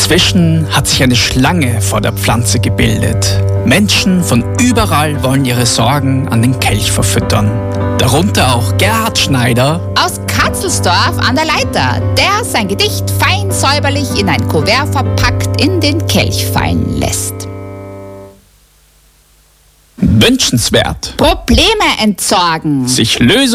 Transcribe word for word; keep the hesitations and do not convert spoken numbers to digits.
Inzwischen hat sich eine Schlange vor der Pflanze gebildet. Menschen von überall wollen ihre Sorgen an den Kelch verfüttern. Darunter auch Gerhard Schneider aus Katzelsdorf an der Leiter, der sein Gedicht fein säuberlich in ein Kuvert verpackt in den Kelch fallen lässt. Wünschenswert. Probleme entsorgen. Sich Lösungen